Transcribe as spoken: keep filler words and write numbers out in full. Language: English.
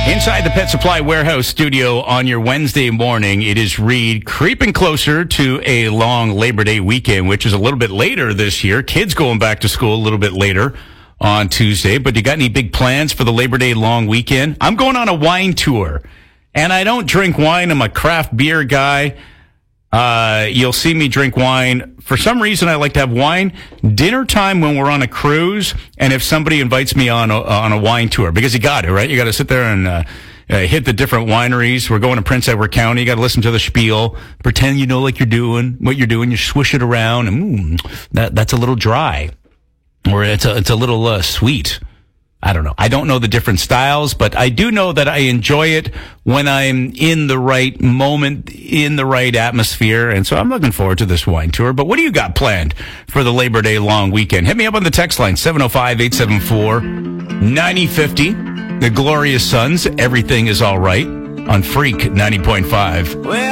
Inside the Pet Supply Warehouse studio on your Wednesday morning, it is Reed creeping closer to a long Labor Day weekend, which is a little bit later this year. Kids going back to school a little bit later on Tuesday. But you got any big plans for the Labor Day long weekend? I'm going on a wine tour, and I don't drink wine. I'm a craft beer guy. Uh, you'll see me drink wine. For some reason, I like to have wine dinner time when we're on a cruise, and if somebody invites me on a, on a wine tour, because you got to, right? You got to sit there and uh, uh, hit the different wineries. We're going to Prince Edward County. You got to listen to the spiel, pretend you know like you're doing what you're doing. You swish it around, and mm, that that's a little dry, or it's a it's a little uh, sweet. I don't know. I don't know the different styles, but I do know that I enjoy it when I'm in the right moment, in the right atmosphere. And so I'm looking forward to this wine tour. But what do you got planned for the Labor Day long weekend? Hit me up on the text line, seven oh five, eight seven four, nine oh five oh. The Glorious Sons, Everything Is All Right on Freak ninety point five.